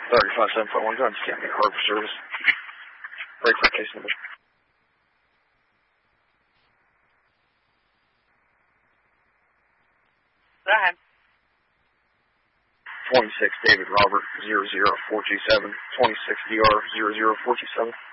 35-751 guns, can't be hard for service. Break for case number. Go ahead. 26 David Robert 00427, 26 DR 00427.